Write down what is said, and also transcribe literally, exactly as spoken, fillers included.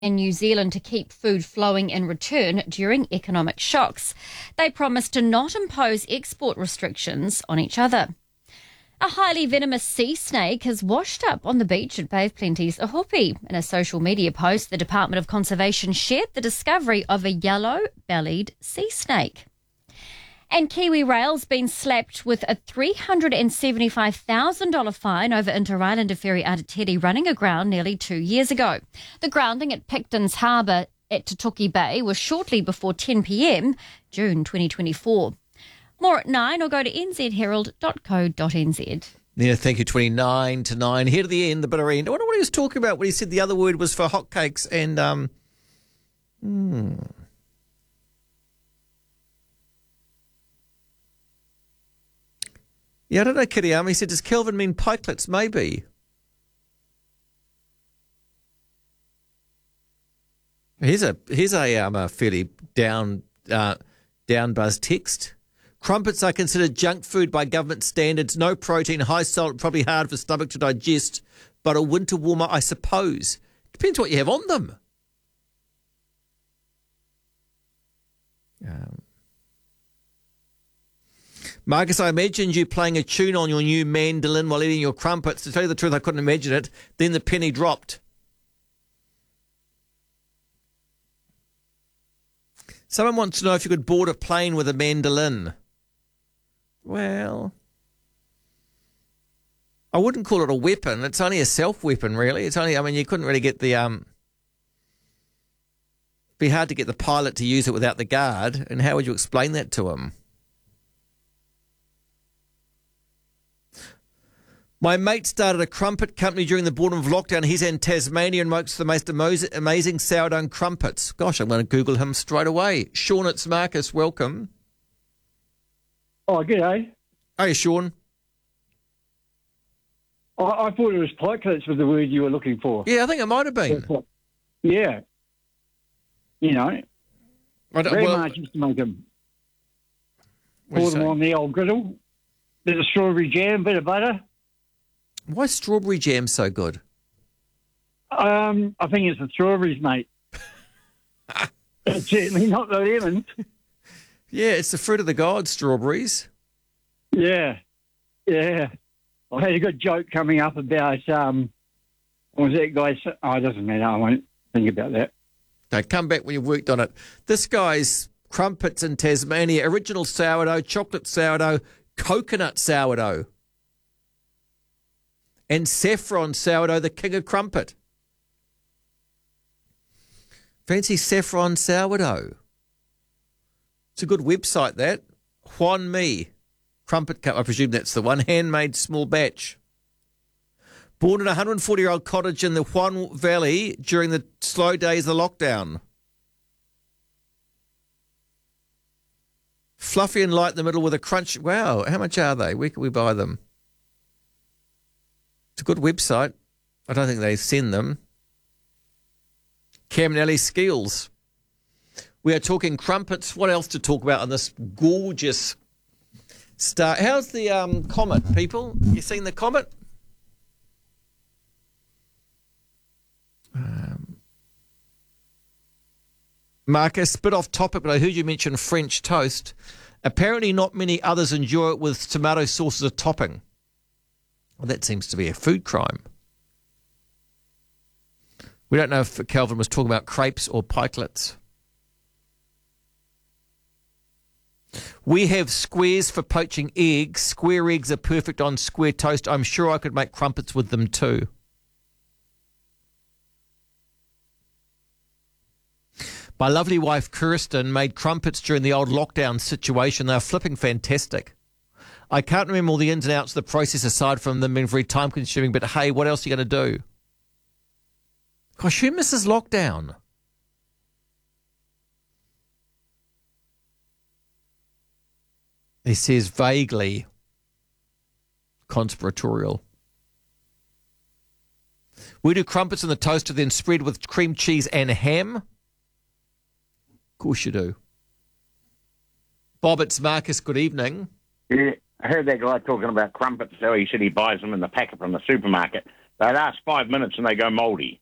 in New Zealand to keep food flowing in return during economic shocks. They promised to not impose export restrictions on each other. A highly venomous sea snake has washed up on the beach at Bay of Plenty's Ohope. In a social media post, the Department of Conservation shared the discovery of a yellow-bellied sea snake. And Kiwi Rail's been slapped with a three hundred seventy-five thousand dollars fine over Inter-Islander ferry Aratiri running aground nearly two years ago. The grounding at Picton's Harbour at Tutuki Bay was shortly before ten p.m, June twenty twenty-four. More at nine, or go to n z herald dot co dot n z. Yeah, thank you, twenty-nine to nine. Here to the end, the bitter end. I wonder what he was talking about when he said the other word was for hotcakes and... um. Hmm... Yeah, I don't know, Kiriyama. He said, does Kelvin mean pikelets? Maybe. Here's a here's a, um, a fairly down uh, down buzz text. Crumpets are considered junk food by government standards. No protein, high salt, probably hard for stomach to digest, but a winter warmer, I suppose. Depends what you have on them. Um. Marcus, I imagined you playing a tune on your new mandolin while eating your crumpets. To tell you the truth, I couldn't imagine it. Then the penny dropped. Someone wants to know if you could board a plane with a mandolin. Well, I wouldn't call it a weapon. It's only a self-weapon, really. It's only, I mean, you couldn't really get the... um. It'd be hard to get the pilot to use it without the guard. And how would you explain that to him? My mate started a crumpet company during the boredom of lockdown. He's in Tasmania and makes the most amazing sourdough crumpets. Gosh, I'm going to Google him straight away. Sean, it's Marcus. Welcome. Oh, g'day. Hey, Sean. I, I thought it was pikelets was the word you were looking for. Yeah, I think it might have been. Yeah. You know, Grandma well, used to make them. Pour them on the old griddle. Bit of strawberry jam, bit of butter. Why is strawberry jam so good? Um, I think it's the strawberries, mate. It's certainly not the lemons. Yeah, it's the fruit of the gods, strawberries. Yeah, yeah. I had a good joke coming up about, um, what was that guy? Oh, it doesn't matter. I won't think about that. No, come back when you've worked on it. This guy's crumpets in Tasmania, original sourdough, chocolate sourdough, coconut sourdough. And saffron sourdough, the king of crumpet. Fancy saffron sourdough. It's a good website, that. Juan Mi. Crumpet cup, I presume that's the one. Handmade small batch. Born in a one hundred forty-year-old cottage in the Huon Valley during the slow days of the lockdown. Fluffy and light in the middle with a crunch. Wow, how much are they? Where can we buy them? It's a good website. I don't think they send them. Cam and Ellie Skeels. We are talking crumpets. What else to talk about on this gorgeous start? How's the um, comet, people? You seen the comet? Um, Marcus, bit off topic, but I heard you mention French toast. Apparently not many others enjoy it with tomato sauce as a topping. Well, that seems to be a food crime. We don't know if Calvin was talking about crepes or pikelets. We have squares for poaching eggs. Square eggs are perfect on square toast. I'm sure I could make crumpets with them too. My lovely wife Kirsten made crumpets during the old lockdown situation. They are flipping fantastic. I can't remember all the ins and outs of the process aside from them being very time-consuming, but hey, what else are you going to do? Gosh, who misses lockdown? He says vaguely conspiratorial. We do crumpets in the toaster, then spread with cream cheese and ham. Of course you do. Bob, it's Marcus. Good evening. Yeah. I heard that guy talking about crumpets, so he said he buys them in the packet from the supermarket. They last five minutes and they go mouldy.